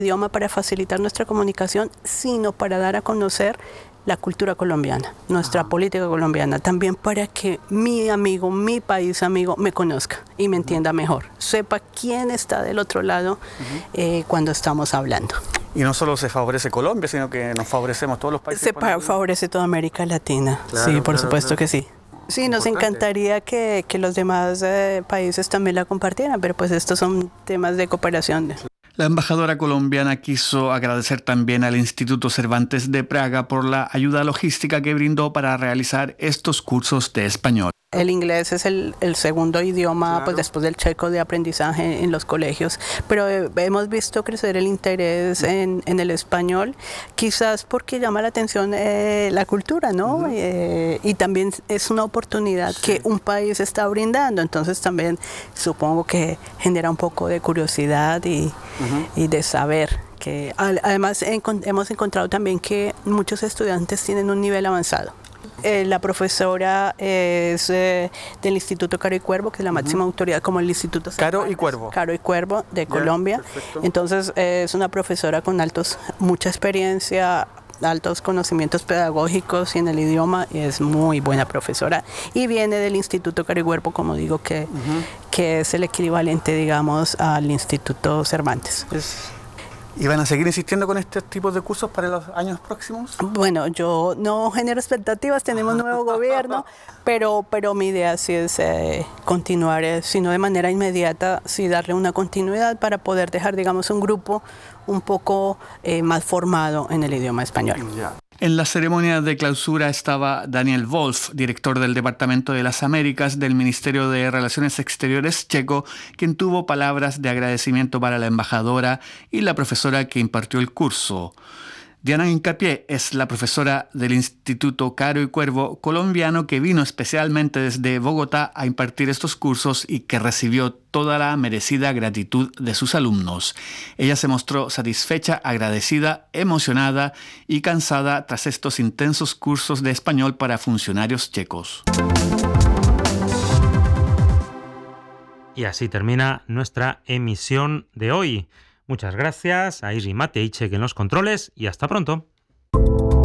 idioma para facilitar nuestra comunicación, sino para dar a conocer la cultura colombiana, nuestra política colombiana, también para que mi amigo, mi país amigo, me conozca y me entienda mejor, sepa quién está del otro lado cuando estamos hablando. Y no solo se favorece Colombia, sino que nos favorecemos todos los países. Se favorece toda América Latina, claro, sí, por supuesto que sí. Sí, nos encantaría que los demás países también la compartieran, pero pues estos son temas de cooperación. La embajadora colombiana quiso agradecer también al Instituto Cervantes de Praga por la ayuda logística que brindó para realizar estos cursos de español. El inglés es el segundo idioma, claro, pues después del checo de aprendizaje en los colegios, pero hemos visto crecer el interés en el español, quizás porque llama la atención la cultura, ¿no? Y también es una oportunidad que un país está brindando, entonces también supongo que genera un poco de curiosidad y de saber. Que además hemos encontrado también que muchos estudiantes tienen un nivel avanzado. La profesora es del Instituto Caro y Cuervo, que es la máxima autoridad, como el Instituto Caro y Cuervo. Caro y Cuervo de Colombia. Perfecto. Entonces es una profesora con mucha experiencia, altos conocimientos pedagógicos y en el idioma, y es muy buena profesora. Y viene del Instituto Caro y Cuervo, como digo, que es el equivalente, digamos, al Instituto Cervantes. ¿Y van a seguir insistiendo con estos tipos de cursos para los años próximos? Bueno, yo no genero expectativas, tenemos nuevo gobierno, pero mi idea sí es continuar, si no de manera inmediata, sí darle una continuidad para poder dejar, digamos, un grupo un poco más formado en el idioma español. En la ceremonia de clausura estaba Daniel Wolf, director del Departamento de las Américas del Ministerio de Relaciones Exteriores checo, quien tuvo palabras de agradecimiento para la embajadora y la profesora que impartió el curso. Diana Hincapié es la profesora del Instituto Caro y Cuervo colombiano que vino especialmente desde Bogotá a impartir estos cursos y que recibió toda la merecida gratitud de sus alumnos. Ella se mostró satisfecha, agradecida, emocionada y cansada tras estos intensos cursos de español para funcionarios checos. Y así termina nuestra emisión de hoy. Muchas gracias a Iri Mateichek en los controles y hasta pronto.